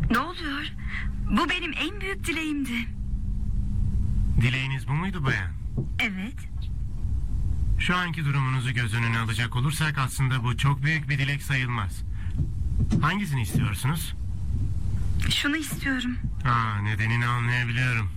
Ne oluyor? Bu benim en büyük dileğimdi. Dileğiniz bu muydu bayan? Evet. Şu anki durumunuzu göz önüne alacak olursak aslında bu çok büyük bir dilek sayılmaz. Hangisini istiyorsunuz? Şunu istiyorum. Nedenini anlayabiliyorum.